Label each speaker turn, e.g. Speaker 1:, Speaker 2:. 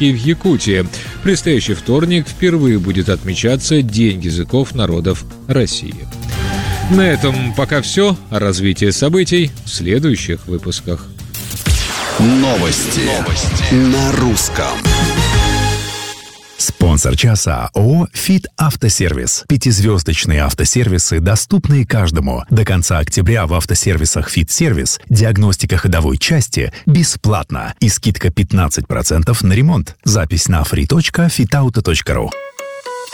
Speaker 1: Камчатке и в Якутии. В предстоящий вторник впервые будет отмечаться День языков народов России. На этом пока все. О развитии событий в следующих выпусках.
Speaker 2: Новости на русском.
Speaker 3: Спонсор часа ООО «ФИТ Автосервис». 5-звездочные автосервисы, доступные каждому. До конца октября в автосервисах «ФИТ Сервис» диагностика ходовой части бесплатна и скидка 15% на ремонт. Запись на free.fitauto.ru.